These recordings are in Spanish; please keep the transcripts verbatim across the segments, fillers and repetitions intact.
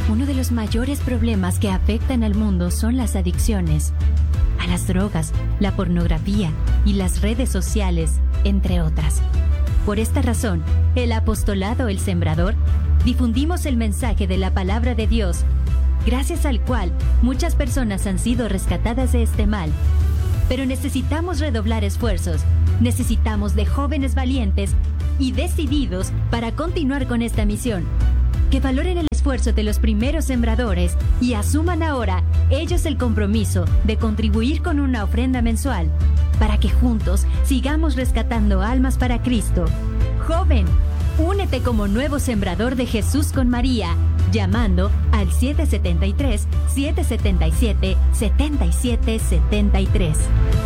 Uno de los mayores problemas que afectan al mundo son las adicciones a las drogas, la pornografía y las redes sociales, entre otras. Por esta razón, el apostolado El Sembrador difundimos el mensaje de la palabra de Dios, gracias al cual muchas personas han sido rescatadas de este mal. Pero necesitamos redoblar esfuerzos, necesitamos de jóvenes valientes y decididos para continuar con esta misión. Que valoren el esfuerzo de los primeros sembradores y asuman ahora ellos el compromiso de contribuir con una ofrenda mensual para que juntos sigamos rescatando almas para Cristo. Joven, únete como nuevo sembrador de Jesús con María, llamando al siete siete tres, siete siete siete, siete siete siete tres.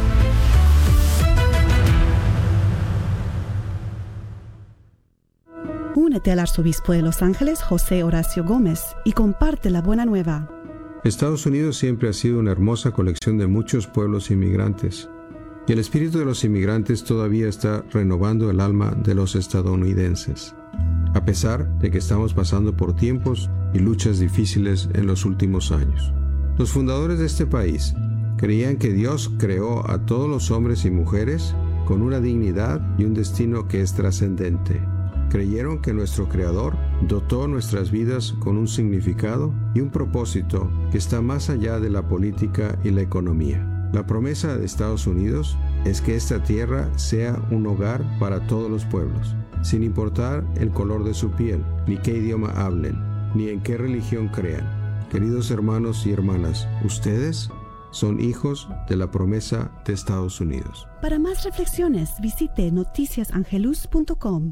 Únete al arzobispo de Los Ángeles, José Horacio Gómez, y comparte la buena nueva. Estados Unidos siempre ha sido una hermosa colección de muchos pueblos inmigrantes, y el espíritu de los inmigrantes todavía está renovando el alma de los estadounidenses, a pesar de que estamos pasando por tiempos y luchas difíciles en los últimos años. Los fundadores de este país creían que Dios creó a todos los hombres y mujeres con una dignidad y un destino que es trascendente. Creyeron que nuestro Creador dotó nuestras vidas con un significado y un propósito que está más allá de la política y la economía. La promesa de Estados Unidos es que esta tierra sea un hogar para todos los pueblos, sin importar el color de su piel, ni qué idioma hablen, ni en qué religión crean. Queridos hermanos y hermanas, ustedes son hijos de la promesa de Estados Unidos. Para más reflexiones, visite noticias angelus punto com.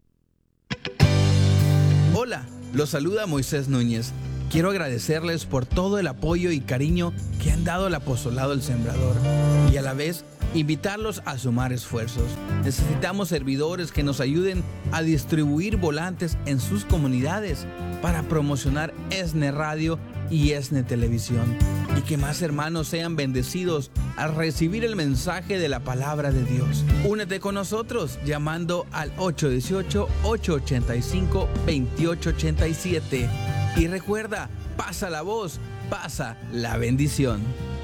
Hola, los saluda Moisés Núñez. Quiero agradecerles por todo el apoyo y cariño que han dado al apostolado El Sembrador y a la vez invitarlos a sumar esfuerzos. Necesitamos servidores que nos ayuden a distribuir volantes en sus comunidades para promocionar ESNE Radio y ESNE Televisión, y que más hermanos sean bendecidos al recibir el mensaje de la palabra de Dios. Únete con nosotros llamando al ocho uno ocho, ocho ocho cinco, dos ocho ocho siete y recuerda, pasa la voz, pasa la bendición.